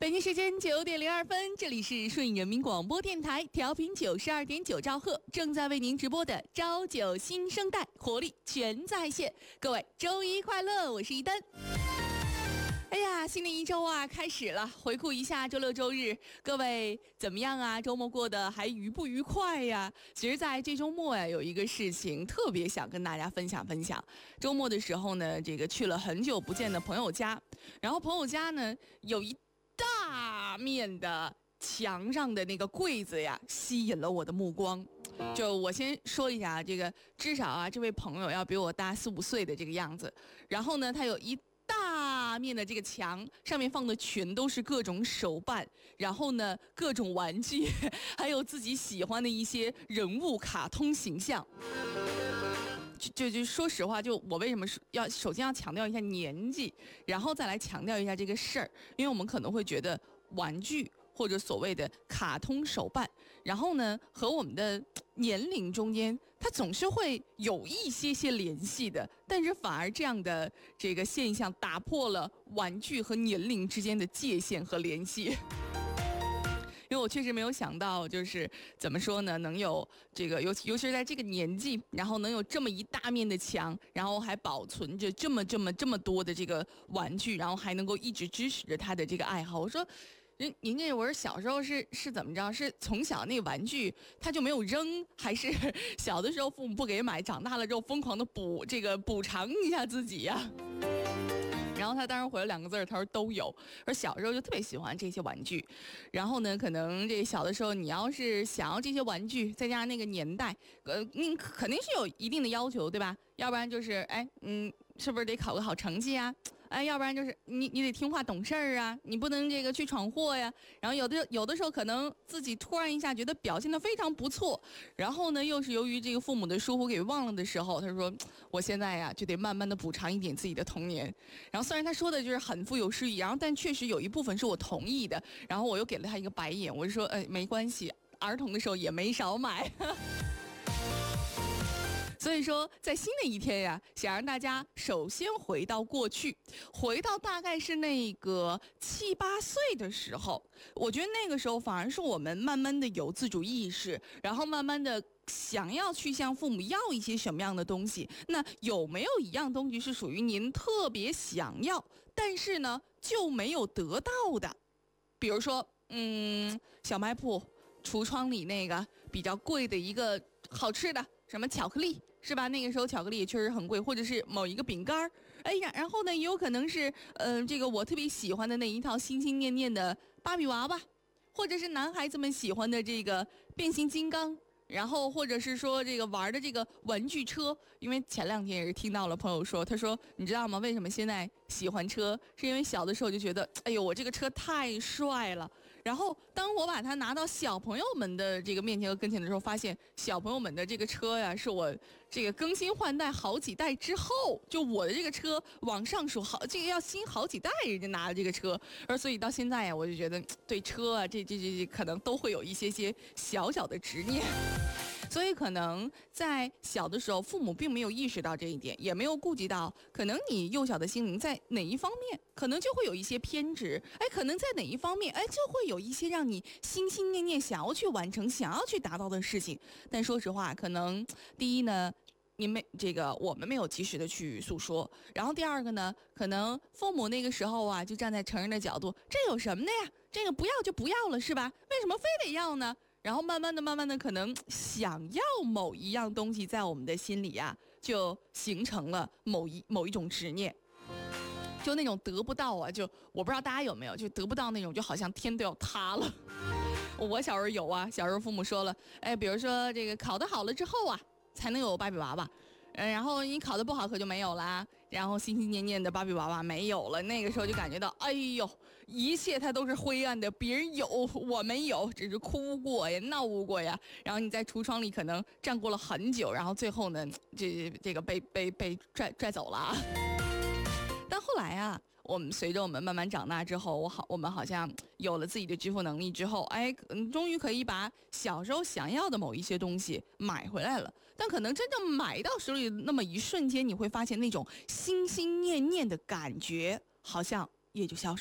北京时间9:02，这里是顺义人民广播电台调频92.9兆赫，正在为您直播的朝九新生代，活力全在线。各位周一快乐，我是一丹。哎呀，新的一周啊开始了，回顾一下周六周日，各位怎么样啊？周末过得还愉不愉快呀？其实在这周末呀，有一个事情特别想跟大家分享。周末的时候呢，这个去了很久不见的朋友家，然后朋友家呢有一大面的墙上的那个柜子呀，吸引了我的目光。就我先说一下，这个至少啊，这位朋友要比我大4、5岁的这个样子。然后呢，他有一大面的这个墙，上面放的全都是各种手办，然后呢，各种玩具，还有自己喜欢的一些人物卡通形象。就说实话，就我为什么首先要强调一下年纪，然后再来强调一下这个事儿，因为我们可能会觉得玩具或者所谓的卡通手办，然后呢和我们的年龄中间，它总是会有一些联系的，但是反而这样的这个现象打破了玩具和年龄之间的界限和联系。因为我确实没有想到，就是怎么说呢，能有这个尤其是在这个年纪，然后能有这么一大面的墙，然后还保存着这么多的这个玩具，然后还能够一直支持着他的这个爱好。我说，您这我是小时候是怎么着？是从小那个玩具他就没有扔，还是小的时候父母不给买，长大了之后疯狂的补偿一下自己呀？然后他当时回了2个字，他说都有。而小时候就特别喜欢这些玩具，然后呢，可能这小的时候你要是想要这些玩具，再加上那个年代，你肯定是有一定的要求，对吧？要不然就是是不是得考个好成绩啊？要不然就是你得听话懂事儿啊，你不能这个去闯祸呀。然后有的时候可能自己突然一下觉得表现得非常不错，然后呢又是由于这个父母的疏忽给忘了的时候，他说我现在呀就得慢慢的补偿一点自己的童年。然后虽然他说的就是很富有诗意，然后但确实有一部分是我同意的，然后我又给了他一个白眼，我就说没关系，儿童的时候也没少买。所以说，在新的一天呀，想让大家首先回到过去，回到大概是那个7、8岁的时候，我觉得那个时候反而是我们慢慢的有自主意识，然后慢慢的想要去向父母要一些什么样的东西。那有没有一样东西是属于您特别想要，但是呢就没有得到的？比如说，小卖铺橱窗里那个比较贵的一个好吃的。什么巧克力是吧？那个时候巧克力也确实很贵，或者是某一个饼干然后呢，也有可能是这个我特别喜欢的那一套心心念念的芭比娃娃，或者是男孩子们喜欢的这个变形金刚，然后或者是说这个玩的这个玩具车。因为前2天也是听到了朋友说，他说你知道吗？为什么现在喜欢车？是因为小的时候就觉得，哎呦，我这个车太帅了。然后当我把它拿到小朋友们的这个面前和跟前的时候，发现小朋友们的这个车呀，是我这个更新换代好几代之后，就我的这个车往上数这个要新好几代人家拿的这个车。而所以到现在呀，我就觉得对车啊，这可能都会有一些小小的执念。所以可能在小的时候，父母并没有意识到这一点，也没有顾及到可能你幼小的心灵在哪一方面可能就会有一些偏执，可能在哪一方面就会有一些让你心心念念想要去完成想要去达到的事情。但说实话，可能第一呢，我们没有及时的去诉说，然后第二个呢，可能父母那个时候啊就站在成人的角度，这有什么的呀，这个不要就不要了是吧，为什么非得要呢？然后慢慢的可能想要某一样东西在我们的心里啊就形成了某一种执念，就那种得不到啊，就我不知道大家有没有，就得不到那种就好像天都要塌了。我小时候有啊，小时候父母说了，比如说这个考得好了之后啊才能有芭比娃娃，然后你考得不好可就没有啦，然后心心念念的芭比娃娃没有了，那个时候就感觉到，哎呦，一切它都是灰暗的，别人有我没有，只是哭过呀，闹过呀，然后你在橱窗里可能站过了很久，然后最后呢，这个被拽走了。但后来啊，随着我们慢慢长大之后，我们好像有了自己的支付能力之后，终于可以把小时候想要的某一些东西买回来了。但可能真正买到手里的那么一瞬间，你会发现那种心心念念的感觉好像也就消失了。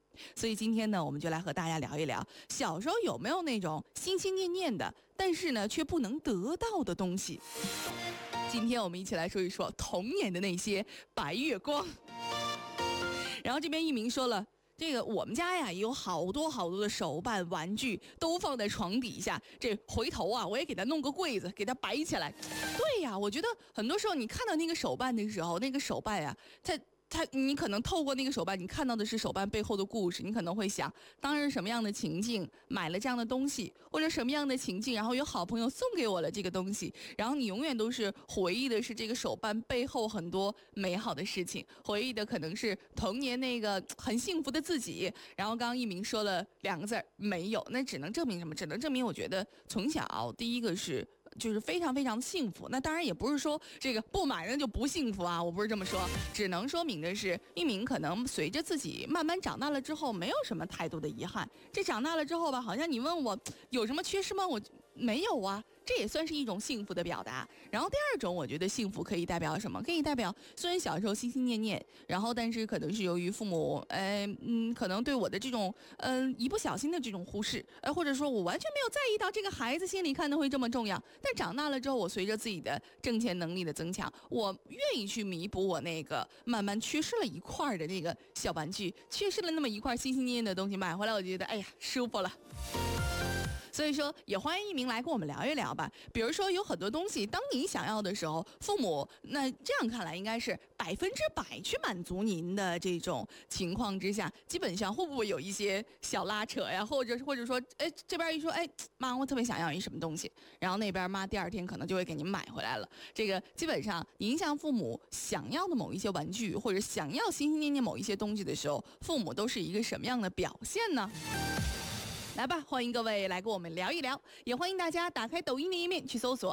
所以今天呢，我们就来和大家聊一聊，小时候有没有那种心心念念的，但是呢却不能得到的东西。今天我们一起来说一说童年的那些白月光。然后这边一鸣说了，这个我们家呀也有好多好多的手办玩具都放在床底下，这回头啊我也给它弄个柜子给它摆起来。对呀，我觉得很多时候你看到那个手办的时候，那个手办呀你可能透过那个手办，你看到的是手办背后的故事，你可能会想，当时什么样的情境买了这样的东西，或者什么样的情境，然后有好朋友送给我了这个东西，然后你永远都是回忆的是这个手办背后很多美好的事情，回忆的可能是童年那个很幸福的自己。然后刚刚一鸣说了2个字没有，那只能证明什么？只能证明我觉得从小第一个是就是非常非常幸福。那当然也不是说这个不买人就不幸福啊，我不是这么说，只能说明的是一鸣可能随着自己慢慢长大了之后，没有什么太多的遗憾。这长大了之后吧，好像你问我有什么缺失吗？我没有啊，这也算是一种幸福的表达。然后第二种，我觉得幸福可以代表什么？可以代表虽然小时候心心念念，然后但是可能是由于父母可能对我的这种一不小心的这种忽视，或者说我完全没有在意到这个孩子心里看的会这么重要。但长大了之后，我随着自己的挣钱能力的增强，我愿意去弥补我那个慢慢缺失了一块的那个小玩具，缺失了那么一块心心念念的东西，买回来我觉得哎呀舒服了。所以说，也欢迎一鸣来跟我们聊一聊吧。比如说，有很多东西，当你想要的时候，父母那这样看来应该是100%去满足您的这种情况之下，基本上会不会有一些小拉扯呀？或者说，这边一说，妈，我特别想要一什么东西，然后那边妈第2天可能就会给您买回来了。这个基本上影响父母想要的某一些玩具，或者想要心心念念某一些东西的时候，父母都是一个什么样的表现呢？来吧，欢迎各位来跟我们聊一聊，也欢迎大家打开抖音的页面去搜索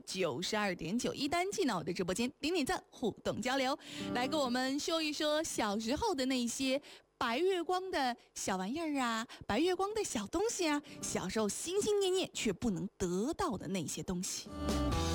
FM92.9一丹进到我的直播间，点点赞，互动交流，来跟我们说一说小时候的那些白月光的小玩意儿啊，白月光的小东西啊，小时候心心念念却不能得到的那些东西。